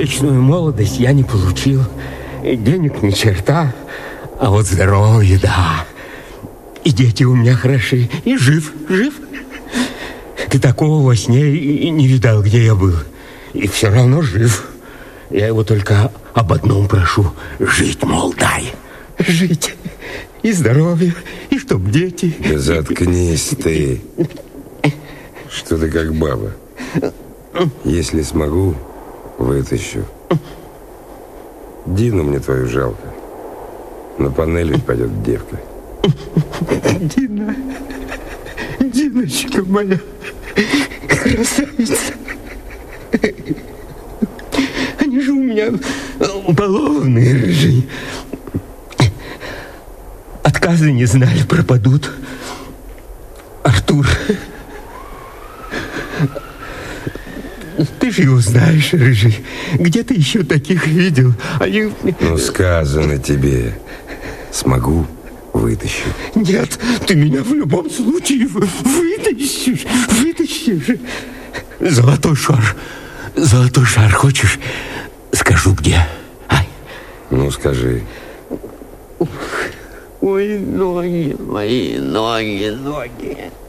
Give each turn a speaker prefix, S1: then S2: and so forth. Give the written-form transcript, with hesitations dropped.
S1: Вечную молодость я не получил. Денег ни черта, а вот здоровье, да. И дети у меня хороши, и жив. Ты такого во сне и не видал, где я был. И все равно жив. Я его только об одном прошу. Жить, мол, дай. Жить. И здоровье, и чтоб дети.
S2: Да заткнись ты. Что ты как баба. Если смогу, вытащу. Дину мне твою жалко. На панель ведь пойдет девка.
S1: Дина. Диночка моя. Красавица. Они же у меня балованные, рыжие. Отказы не знали, пропадут. Артур. Ты же его знаешь, рыжий. Где ты еще таких видел? Они...
S2: Ну, сказано тебе. Смогу, вытащу.
S1: Нет, ты меня в любом случае вытащишь. Золотой шар хочешь? Скажу, где. Ай.
S2: Ну, скажи.
S1: Ой, ноги мои, ноги.